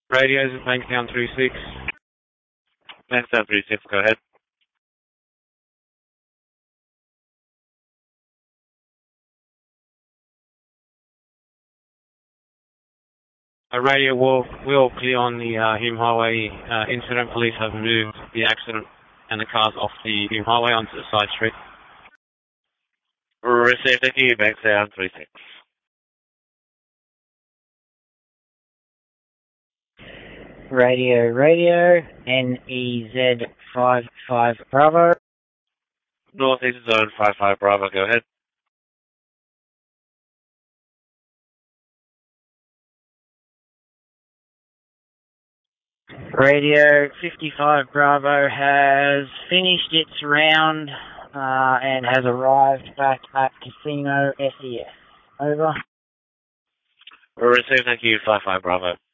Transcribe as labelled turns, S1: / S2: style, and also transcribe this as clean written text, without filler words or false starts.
S1: Radios at Bankstown 36.
S2: Bankstown 36, go ahead.
S1: Radio, we're all clear on the Hume Highway incident. Police have moved the accident and the cars off the Hume Highway onto the side street.
S2: Received, thank you, Bankstown 36.
S3: Radio, NEZ55 Bravo.
S2: Northeast Zone 55 Bravo, go ahead.
S3: Radio 55 Bravo has finished its round and has arrived back at Casino SES. Over.
S2: Received, thank you, 55 Bravo.